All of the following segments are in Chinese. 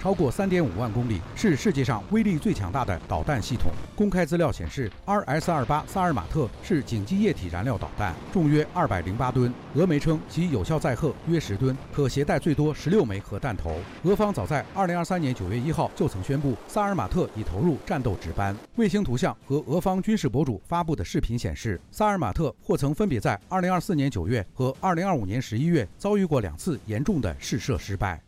超过3.5万公里，是世界上威力最强大的导弹系统。公开资料显示 ，RS-28萨尔马特是紧急液体燃料导弹，重约208吨。俄媒称其有效载荷约10吨，可携带最多16枚核弹头。俄方早在2023年9月1号就曾宣布，萨尔马特已投入战斗值班。卫星图像和俄方军事博主发布的视频显示，萨尔马特或曾分别在2024年9月和2025年11月遭遇过2次严重的试射失败。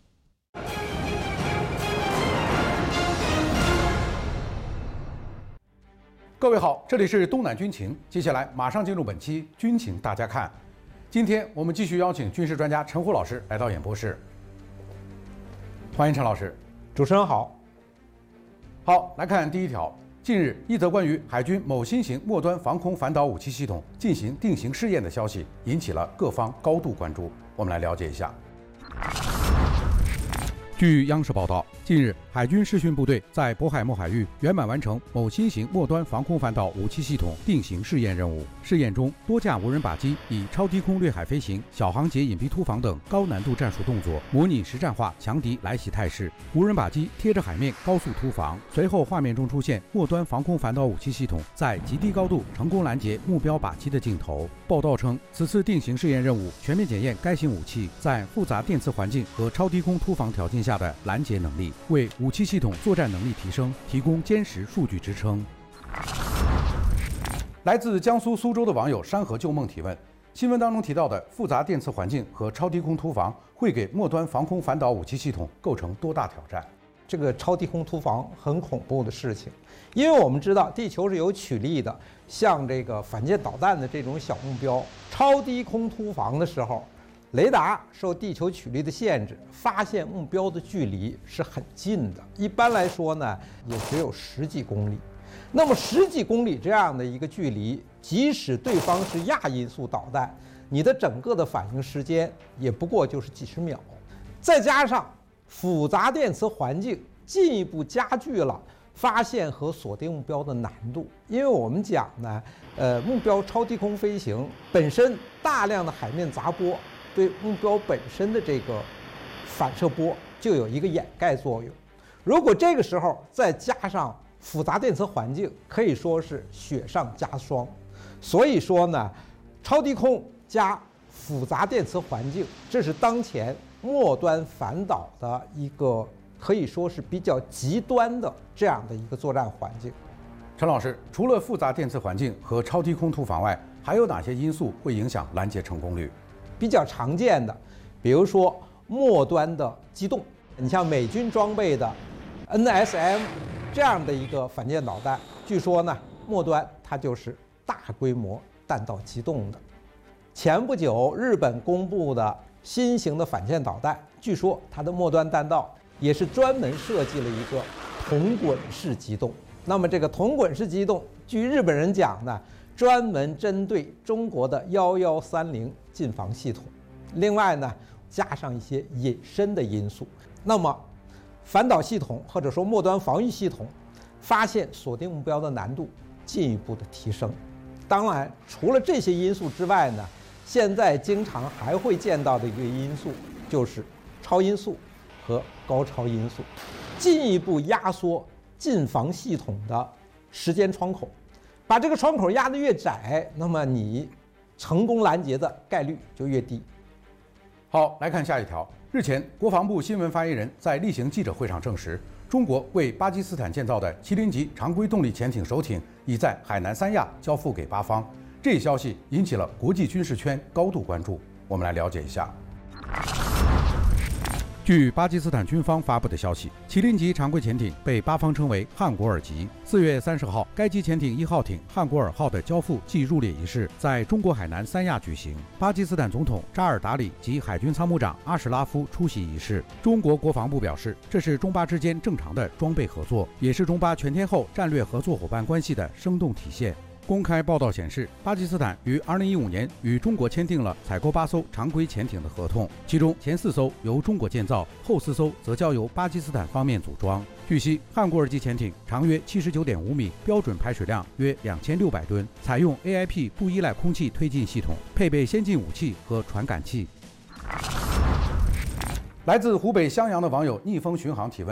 各位好，这里是东南军情，接下来马上进入本期军情大家看。今天我们继续邀请军事专家陈虎老师来到演播室，欢迎陈老师。 主持人好。 好，来看第一条。近日，一则关于海军某新型末端防空反导武器系统进行定型试验的消息，引起了各方高度关注。我们来了解一下。据央视报道，近日，海军视讯部队在渤海默海域圆满完成某新型末端防空反导武器系统定型试验任务。试验中，多架无人靶机以超低空掠海飞行、小航截隐蔽突防等高难度战术动作，模拟实战化强敌来袭态势。无人靶机贴着海面高速突防，随后画面中出现末端防空反导武器系统在极低高度成功拦截目标靶机的镜头。报道称，此次定型试验任务全面检验该型武器在复杂电磁环境和超低空突防条件下的拦截能力，为武器系统作战能力提升提供坚实数据支撑。来自江苏苏州的网友山河旧梦提问：新闻当中提到的复杂电磁环境和超低空突防会给末端防空反导武器系统构成多大挑战？ 这个超低空突防很恐怖的事情，因为我们知道地球是有曲力的，像这个反舰导弹的这种小目标，超低空突防的时候，雷达受地球曲力的限制，发现目标的距离是很近的。一般来说呢，也只有10几公里。那么10几公里这样的一个距离，即使对方是亚音速导弹，你的整个的反应时间也不过就是几十秒。再加上复杂电磁环境，进一步加剧了发现和锁定目标的难度。因为我们讲呢，目标超低空飞行本身大量的海面杂波，对目标本身的这个反射波就有一个掩盖作用。如果这个时候再加上复杂电磁环境，可以说是雪上加霜。所以说呢，超低空加复杂电磁环境，这是当前末端反导的一个可以说是比较极端的这样的一个作战环境。 陈老师，除了复杂电磁环境和超低空突防外，还有哪些因素会影响拦截成功率？ 比较常见的，比如说末端的机动，你像美军装备的 NSM 这样的一个反舰导弹，据说呢，末端它就是大规模弹道机动的。前不久，日本公布的新型的反舰导弹，据说它的末端弹道也是专门设计了一个同滚式机动。那么这个同滚式机动，据日本人讲呢，专门针对中国的1130近防系统。另外呢，加上一些隐身的因素，那么反导系统或者说末端防御系统发现锁定目标的难度进一步的提升。当然，除了这些因素之外呢，现在经常还会见到的一个因素就是超音速和高超音速，进一步压缩近防系统的时间窗口。把这个窗口压得越窄，那么你成功拦截的概率就越低。 好，来看下一条。日前，国防部新闻发言人在例行记者会上证实，中国为巴基斯坦建造的麒麟级常规动力潜艇首艇已在海南三亚交付给巴方。这一消息引起了国际军事圈高度关注。我们来了解一下。据巴基斯坦军方发布的消息，麒麟级常规潜艇被巴方称为汉国尔级。4月30号，该级潜艇1号艇汉国尔号的交付暨入列仪式在中国海南三亚举行。巴基斯坦总统扎尔达里及海军参谋长阿什拉夫出席仪式。中国国防部表示，这是中巴之间正常的装备合作，也是中巴全天候战略合作伙伴关系的生动体现。公开报道显示，巴基斯坦于2015年与中国签订了采购8艘常规潜艇的合同，其中前4艘由中国建造，后4艘则交由巴基斯坦方面组装。据悉，汉国尔级潜艇长约79.5米，标准排水量约2600吨，采用 AIP 不依赖空气推进系统，配备先进武器和传感器。来自湖北襄阳的网友逆风巡航提问：